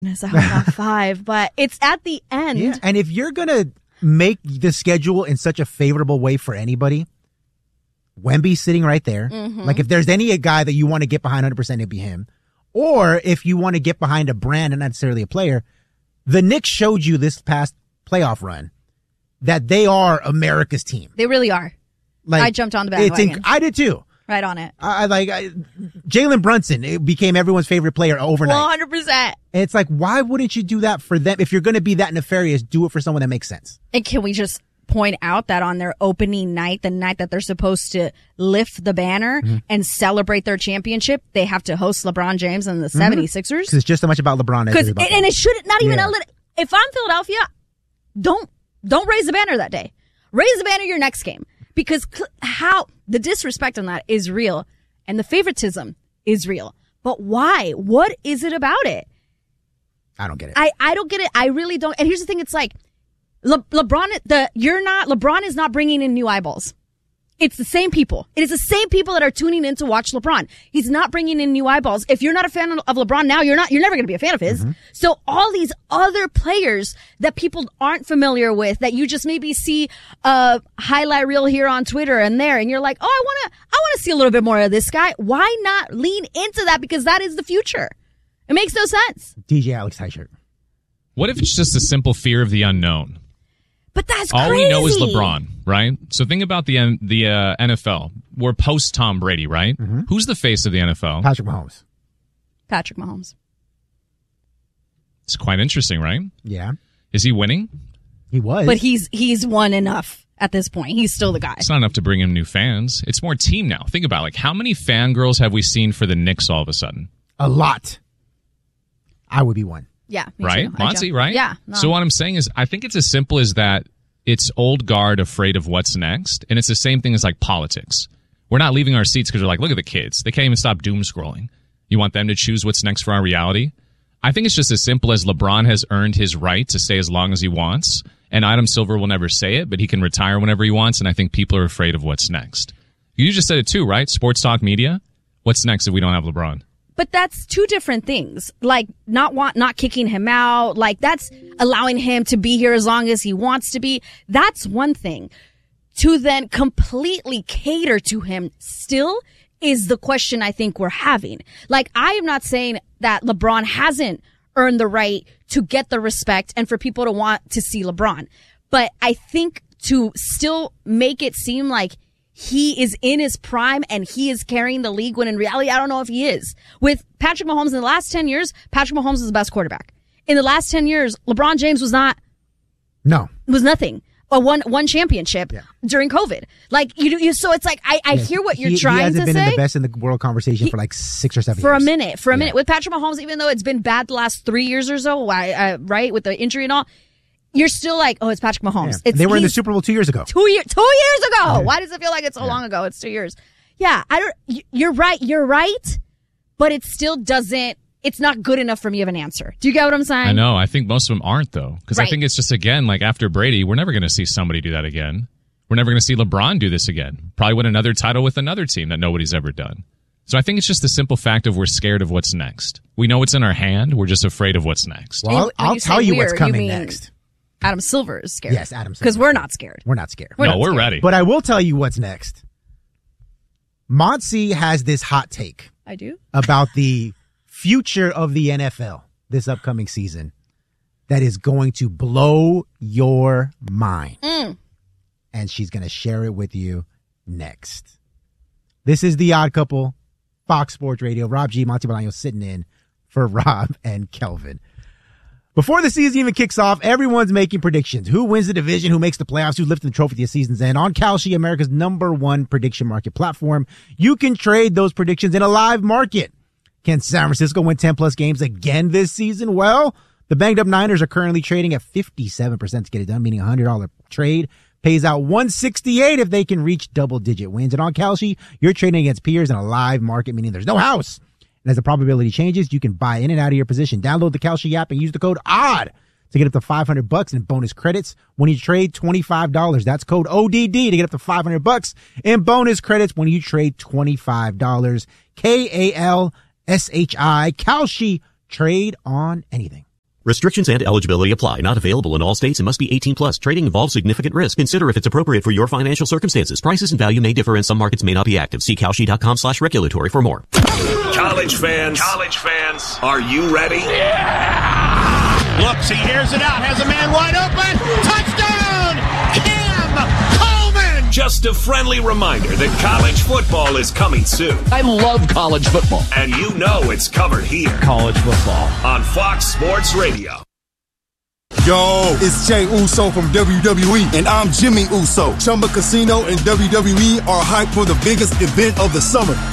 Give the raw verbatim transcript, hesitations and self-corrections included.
I was on five, but it's at the end. Yeah. And if you're going to make the schedule in such a favorable way for anybody, Wemby's sitting right there. Mm-hmm. Like if there's any a guy that you want to get behind one hundred percent, it'd be him. Or if you want to get behind a brand and not necessarily a player, the Knicks showed you this past playoff run that they are America's team. They really are. Like I jumped on the bandwagon. It's inc- I did too. Right on it. I like I, Jalen Brunson. It became everyone's favorite player overnight. one hundred percent. And it's like, why wouldn't you do that for them? If you're going to be that nefarious, do it for someone that makes sense. And can we just point out that on their opening night, the night that they're supposed to lift the banner mm-hmm. and celebrate their championship, they have to host LeBron James and the mm-hmm. seventy-sixers? Because it's just so much about LeBron. Because and, and it should not even. Yeah. If I'm Philadelphia, don't don't raise the banner that day. Raise the banner your next game. Because how the disrespect on that is real and the favoritism is real. But why? What is it about it? I don't get it. I, I don't get it. I really don't. And here's the thing. It's like Le, LeBron, the you're not LeBron is not bringing in new eyeballs. It's the same people. It is the same people that are tuning in to watch LeBron. He's not bringing in new eyeballs. If you're not a fan of LeBron now, you're not, you're never going to be a fan of his. Mm-hmm. So all these other players that people aren't familiar with, that you just maybe see a highlight reel here on Twitter and there, and you're like, oh, I want to, I want to see a little bit more of this guy. Why not lean into that? Because that is the future. It makes no sense. D J Alex Tyshirt. What if it's just a simple fear of the unknown? But that's all crazy. we know is LeBron, right? So think about the the uh, N F L. We're post Tom Brady, right? Mm-hmm. Who's the face of the N F L? Patrick Mahomes. Patrick Mahomes. It's quite interesting, right? Yeah. Is he winning? He was. But he's he's won enough at this point. He's still the guy. It's not enough to bring in new fans. It's more team now. Think about it. Like how many fangirls have we seen for the Knicks all of a sudden? A lot. I would be one. Yeah, right, Monty, right? Yeah. No. So what I'm saying is, I think it's as simple as that. It's old guard afraid of what's next, and it's the same thing as like politics. We're not leaving our seats because we're like, look at the kids; they can't even stop doom scrolling. You want them to choose what's next for our reality? I think it's just as simple as LeBron has earned his right to stay as long as he wants, and Adam Silver will never say it, but he can retire whenever he wants. And I think people are afraid of what's next. You just said it too, right? Sports talk media. What's next if we don't have LeBron? But that's two different things. Like not want, not kicking him out. Like that's allowing him to be here as long as he wants to be. That's one thing. To then completely cater to him still is the question I think we're having. Like I am not saying that LeBron hasn't earned the right to get the respect and for people to want to see LeBron. But I think to still make it seem like he is in his prime and he is carrying the league when in reality, I don't know if he is. With Patrick Mahomes in the last ten years, Patrick Mahomes is the best quarterback. In the last ten years, LeBron James was not. No. Was nothing. A one, one championship yeah. during COVID. Like, you, you, so it's like, I, I yeah, hear what you're he, trying to say. He hasn't been in the best in the world conversation he, for like six or seven for years. For a minute. For a yeah. minute. With Patrick Mahomes, even though it's been bad the last three years or so, uh, right? With the injury and all. You're still like, oh, it's Patrick Mahomes. Yeah. It's, they were in the Super Bowl two years ago. Two years, two years ago. Yeah. Why does it feel like it's so yeah. long ago? It's two years. Yeah, I don't. You're right. You're right. But it still doesn't. It's not good enough for me of an answer. Do you get what I'm saying? I know. I think most of them aren't though, because right. I think it's just again like after Brady, we're never going to see somebody do that again. We're never going to see LeBron do this again. Probably win another title with another team that nobody's ever done. So I think it's just the simple fact of we're scared of what's next. We know what's in our hand. We're just afraid of what's next. Well, I'll, I'll you tell you weird, what's coming you next. Adam Silver is scared. Yes, Adam Silver. Because we're not scared. We're not scared. We're no, not we're scared. ready. But I will tell you what's next. Monty has this hot take. I do? About the future of the N F L this upcoming season that is going to blow your mind. Mm. And she's going to share it with you next. This is The Odd Couple, Fox Sports Radio. Rob G, Monty Bolaños sitting in for Rob and Kelvin. Before the season even kicks off, everyone's making predictions. Who wins the division? Who makes the playoffs? Who's lifting the trophy at the season's end? On Kalshi, America's number one prediction market platform, you can trade those predictions in a live market. Can San Francisco win ten plus games again this season? Well, the banged up Niners are currently trading at fifty-seven percent to get it done, meaning a one hundred dollars trade pays out one sixty-eight if they can reach double digit wins. And on Kalshi, you're trading against peers in a live market, meaning there's no house. And as the probability changes, you can buy in and out of your position. Download the Kalshi app and use the code ODD to get up to five hundred bucks in bonus credits when you trade twenty-five dollars. That's code O D D to get up to five hundred bucks in bonus credits when you trade twenty-five dollars. K A L S H I, Kalshi, trade on anything. Restrictions and eligibility apply. Not available in all states and must be eighteen plus. Trading involves significant risk. Consider if it's appropriate for your financial circumstances. Prices and value may differ and some markets may not be active. See Kalshi.com slash regulatory for more. College fans, college fans, are you ready? Yeah! Looks, he airs it out, has a man wide open. Touchdown! Cam Coleman! Just a friendly reminder that college football is coming soon. I love college football. And you know it's covered here. College football. On Fox Sports Radio. Yo, it's Jay Uso from W W E, and I'm Jimmy Uso. Chumba Casino and W W E are hyped for the biggest event of the summer.